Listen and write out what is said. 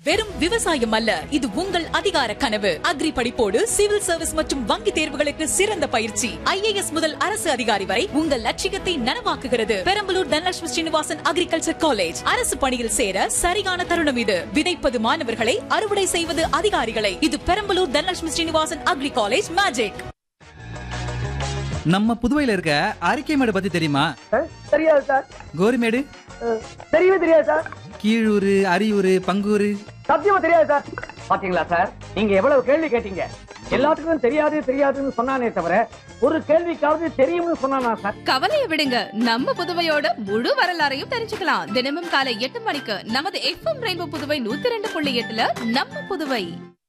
வெறும் விவசாயம் அல்ல, இது உங்கள் அதிகார கனவு. அக்ரி படிப்போடு சிவில் சர்வீஸ் மற்றும் வங்கி தேர்வுகளுக்கு சிறந்த பயிற்சி. IAS முதல் அரசு அதிகாரி வரை உங்கள் லட்சியத்தை நனவாக்குகிறது. Perambalur Dhanalakshmi Srinivasan agriculture college. அரசு பணியில் சேர சரியான தருணம் இது. விதைப்பது மாணவர்களை, அறுவடை செய்வது அதிகாரிகளை. இது Perambalur Dhanalakshmi Srinivasan agri college magic. நம்ம புதுவையில இருக்க அரிக்கைமேடு பத்தி தெரியுமா? தெரியாது சார். கோரிமேடு தெரியவே தெரியாது சார். கீழூர், அரியூர், பங்கூர் சத்தியமா தெரியாது சார். பாத்தீங்களா சார், நீங்க எவ்வளவு கேள்வி கேட்டீங்க. எல்லாத்துக்கும் தெரியாது தெரியாதுன்னு சொன்னானே தவிர ஒரு கேள்விக்காவது தெரியும்னு சொன்னானா சார்? கவலையை விடுங்க, நம்ம புதுவையோட முழு வரலாறையும் தெரிஞ்சுக்கலாம். தினமும் காலை 8 மணிக்கு நமது FM ரெயின்போ புதுவை 102.8 நம்ம புதுவை.